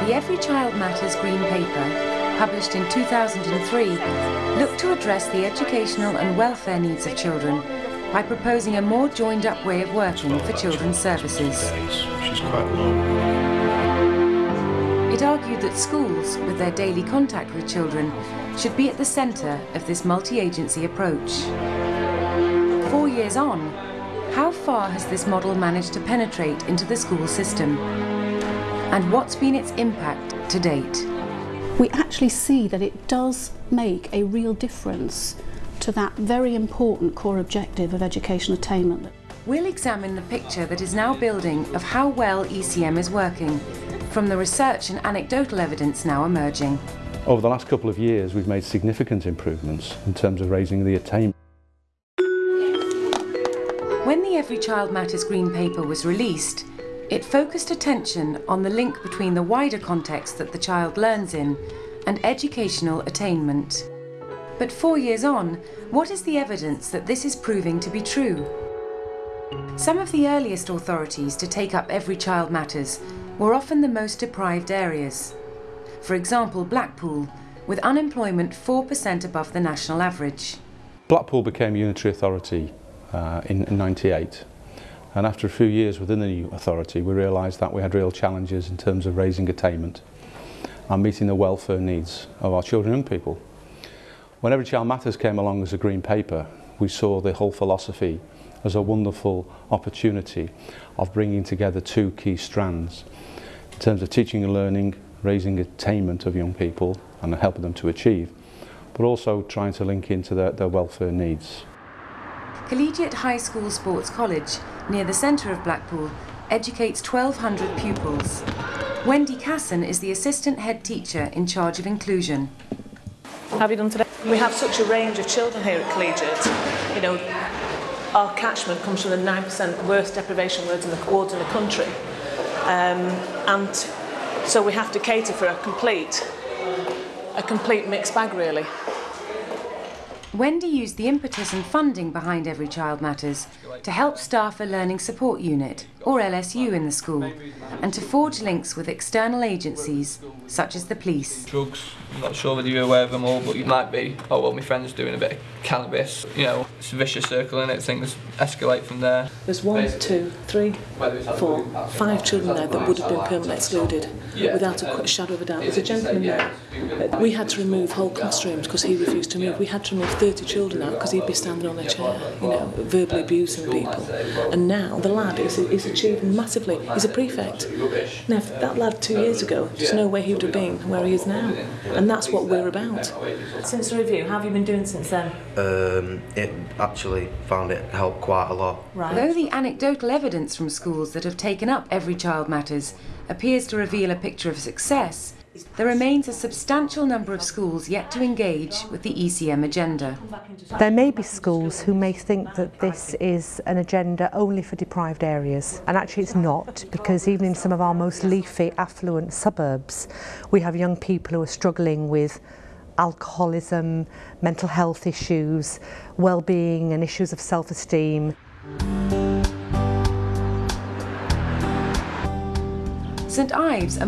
The Every Child Matters Green Paper, published in 2003, looked to address the educational and welfare needs of children by proposing a more joined-up way of working for children's services. She's quite low. It argued that schools, with their daily contact with children, should be at the centre of this multi-agency approach. 4 years on, how far has this model managed to penetrate into the school system? And what's been its impact to date? We actually see that it does make a real difference to that very important core objective of education attainment. We'll examine the picture that is now building of how well ECM is working, from the research and anecdotal evidence now emerging. Over the last couple of years, we've made significant improvements in terms of raising the attainment. When the Every Child Matters Green Paper was released, it focused attention on the link between the wider context that the child learns in and educational attainment. But 4 years on, what is the evidence that this is proving to be true? Some of the earliest authorities to take up Every Child Matters were often the most deprived areas. For example, Blackpool, with unemployment 4% above the national average. Blackpool became unitary authority in '98, and after a few years within the new authority we realised that we had real challenges in terms of raising attainment and meeting the welfare needs of our children and young people. When Every Child Matters came along as a green paper, we saw the whole philosophy as a wonderful opportunity of bringing together two key strands in terms of teaching and learning, raising attainment of young people and helping them to achieve, but also trying to link into their welfare needs. Collegiate High School Sports College, near the centre of Blackpool, educates 1,200 pupils. Wendy Casson is the assistant head teacher in charge of inclusion. How have you done today? We have such a range of children here at Collegiate. You know, our catchment comes from the 9% worst deprivation wards in the country. And so we have to cater for a complete mixed bag, really. Wendy used the impetus and funding behind Every Child Matters to help staff a Learning Support Unit, or LSU, in the school, and to forge links with external agencies, such as the police. Drugs, I'm not sure whether you're aware of them all, but you might be. Oh well, my friend's doing a bit of cannabis. You know, it's a vicious circle, and things escalate from there. There's 1, 2, 3, 4, 5 children there that would have been permanently excluded, without a shadow of a doubt. There's a gentleman there. We had to remove whole classrooms because he refused to move. We had to remove 30 children out because he'd be standing on a chair, you know, verbally abusing people. And now the lad is achieving massively. He's a prefect. Now, if that lad 2 years ago, there's no way he would have been where he is now. And that's what we're about. Since the review, how have you been doing since then? It actually found it helped quite a lot. Right. Though the anecdotal evidence from schools that have taken up Every Child Matters appears to reveal a picture of success, there remains a substantial number of schools yet to engage with the ECM agenda. There may be schools who may think that this is an agenda only for deprived areas, and actually it's not, because even in some of our most leafy, affluent suburbs, we have young people who are struggling with alcoholism, mental health issues, well-being and issues of self-esteem. St Ives, a